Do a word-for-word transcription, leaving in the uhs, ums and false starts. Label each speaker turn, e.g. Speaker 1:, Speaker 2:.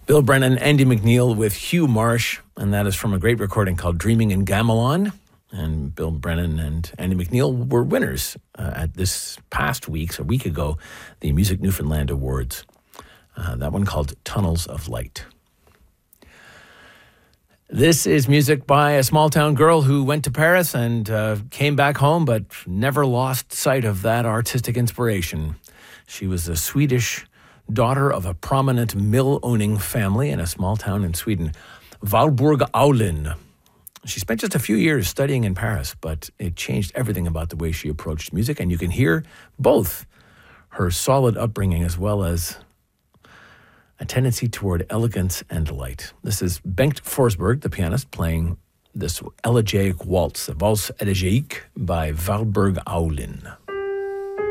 Speaker 1: Bill Brennan, Andy McNeil with Hugh Marsh, and that is from a great recording called Dreaming in Gamelon. And Bill Brennan and Andy McNeil were winners uh, at this past week, so a week ago, the Music Newfoundland Awards. Uh, that one called Tunnels of Light. This is music by a small-town girl who went to Paris and uh, came back home, but never lost sight of that artistic inspiration. She was a Swedish daughter of a prominent mill-owning family in a small town in Sweden, Valborg Aulin. She spent just a few years studying in Paris, but it changed everything about the way she approached music, and you can hear both her solid upbringing as well as a tendency toward elegance and delight. This is Bengt Forsberg, the pianist, playing this elegiac waltz, the Valse Elegiaque by Valborg Aulin.